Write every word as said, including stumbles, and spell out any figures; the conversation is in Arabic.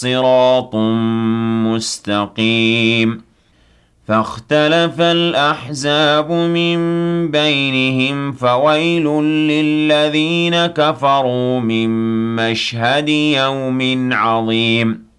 صِرَاطٌ مُّسْتَقِيمٌ فاختلف الأحزاب من بينهم فويل للذين كفروا من مشهد يوم عظيم